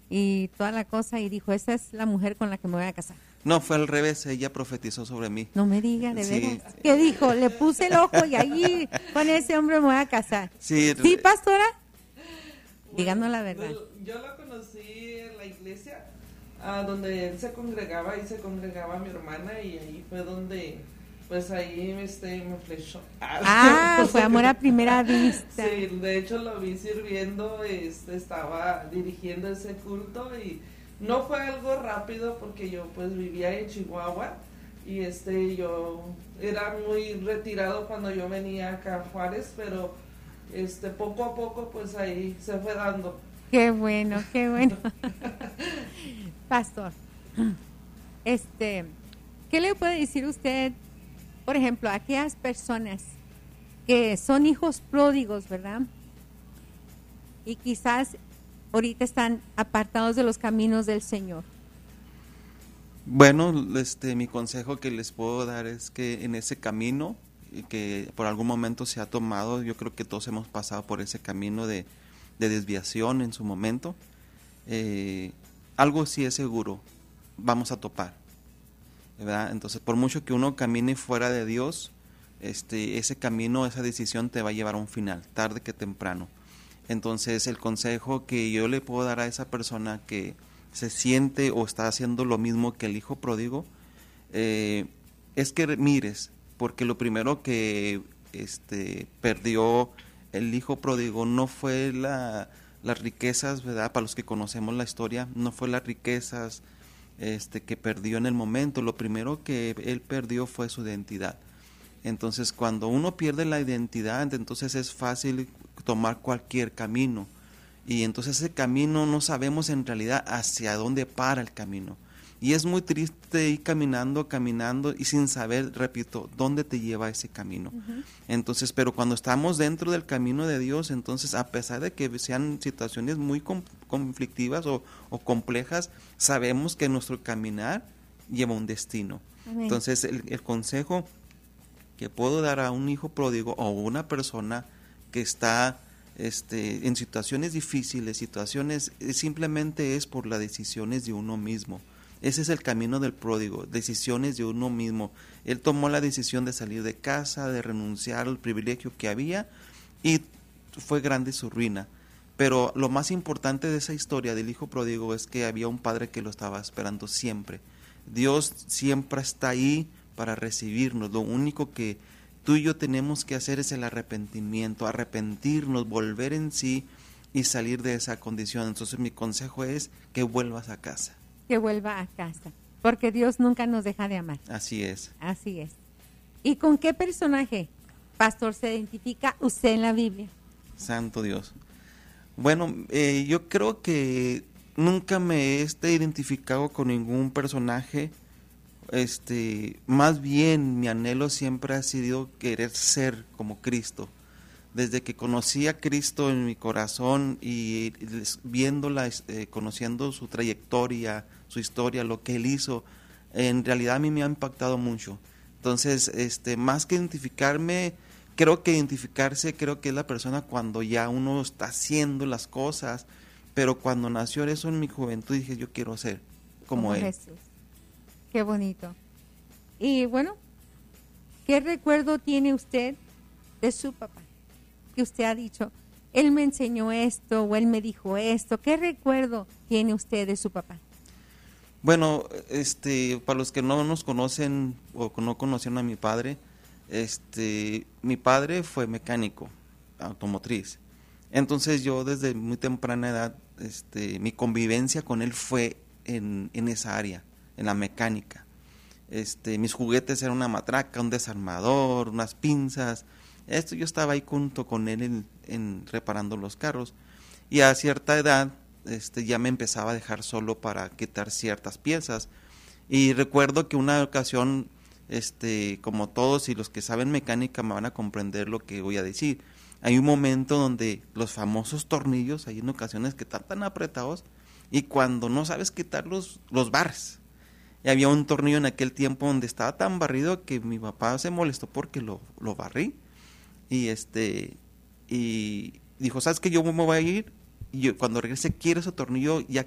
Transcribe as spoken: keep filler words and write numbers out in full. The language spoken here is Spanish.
y toda la cosa y dijo, esa es la mujer con la que me voy a casar. No, fue al revés, ella profetizó sobre mí. No me diga, de Sí. veras. ¿Qué dijo? Le puse el ojo y allí con ese hombre me voy a casar. Sí, ¿Sí, pastora? Bueno, Díganos la verdad. Yo, yo la conocí en la iglesia, ah, donde él se congregaba y se congregaba mi hermana, y ahí fue donde, pues ahí este, me flechó. Ah, fue amor a primera vista. Sí, de hecho lo vi sirviendo, este, estaba dirigiendo ese culto y no fue algo rápido porque yo pues vivía en Chihuahua y este yo era muy retirado cuando yo venía acá a Juárez, pero este poco a poco pues ahí se fue dando. Qué bueno, qué bueno. Pastor, este, ¿qué le puede decir usted, por ejemplo, a aquellas personas que son hijos pródigos, ¿verdad? Y quizás ahorita están apartados de los caminos del Señor. Bueno, este, mi consejo que les puedo dar es que en ese camino, y que por algún momento se ha tomado, yo creo que todos hemos pasado por ese camino de, de desviación en su momento, eh, algo sí es seguro, vamos a topar, ¿verdad? Entonces, por mucho que uno camine fuera de Dios, este, ese camino, esa decisión te va a llevar a un final, tarde que temprano. Entonces, el consejo que yo le puedo dar a esa persona que se siente o está haciendo lo mismo que el hijo pródigo, eh, es que mires, porque lo primero que este, perdió el hijo pródigo no fue la, las riquezas, ¿verdad? Para los que conocemos la historia, no fue las riquezas este, que perdió en el momento, lo primero que él perdió fue su identidad. Entonces, cuando uno pierde la identidad, entonces es fácil tomar cualquier camino. Y entonces ese camino no sabemos en realidad hacia dónde para el camino. Y es muy triste ir caminando, caminando y sin saber, repito, dónde te lleva ese camino. Uh-huh. Entonces, pero cuando estamos dentro del camino de Dios, entonces a pesar de que sean situaciones muy conflictivas o, o complejas, sabemos que nuestro caminar lleva un destino. Uh-huh. Entonces, el, el consejo que puedo dar a un hijo pródigo o una persona que está este, en situaciones difíciles, situaciones, simplemente es por las decisiones de uno mismo. Ese es el camino del pródigo, decisiones de uno mismo. Él tomó la decisión de salir de casa, de renunciar al privilegio que había y fue grande su ruina. Pero lo más importante de esa historia del hijo pródigo es que había un padre que lo estaba esperando siempre. Dios siempre está ahí para recibirnos. Lo único que tú y yo tenemos que hacer es el arrepentimiento, arrepentirnos, volver en sí y salir de esa condición. Entonces mi consejo es que vuelvas a casa. Que vuelva a casa, porque Dios nunca nos deja de amar. Así es. Así es. ¿Y con qué personaje, pastor, se identifica usted en la Biblia? Santo Dios. Bueno, eh, yo creo que nunca me he este, identificado con ningún personaje. Este, más bien mi anhelo siempre ha sido querer ser como Cristo. Desde que conocí a Cristo en mi corazón y viéndola, eh, conociendo su trayectoria, su historia, lo que Él hizo, en realidad a mí me ha impactado mucho. Entonces, este, más que identificarme, creo que identificarse, creo que es la persona cuando ya uno está haciendo las cosas, pero cuando nació eso en mi juventud dije, yo quiero ser como, como Él. Jesús. Qué bonito. Y bueno, ¿qué recuerdo tiene usted de su papá? Que usted ha dicho, él me enseñó esto o él me dijo esto. ¿Qué recuerdo tiene usted de su papá? Bueno, este, para los que no nos conocen o no conocieron a mi padre, este, mi padre fue mecánico automotriz. Entonces yo desde muy temprana edad, este, mi convivencia con él fue en, en esa área, en la mecánica. Este, mis juguetes eran una matraca, un desarmador, unas pinzas. Esto yo estaba ahí junto con él en, en reparando los carros y a cierta edad este, ya me empezaba a dejar solo para quitar ciertas piezas y recuerdo que una ocasión, este, como todos y los que saben mecánica me van a comprender lo que voy a decir, hay un momento donde los famosos tornillos, hay en ocasiones que están tan apretados y cuando no sabes quitarlos, los barres. Y había un tornillo en aquel tiempo donde estaba tan barrido que mi papá se molestó porque lo, lo barrí. Y este y dijo, ¿sabes qué? Yo me voy a ir y yo, cuando regrese quiero ese tornillo ya